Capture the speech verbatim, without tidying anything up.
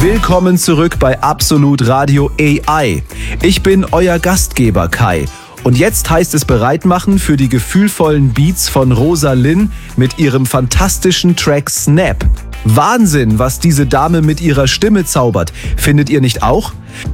Willkommen zurück bei Absolut Radio A I. Ich bin euer Gastgeber Kai. Und jetzt heißt es bereit machen für die gefühlvollen Beats von Rosa Linn mit ihrem fantastischen Track Snap. Wahnsinn, was diese Dame mit ihrer Stimme zaubert. Findet ihr nicht auch?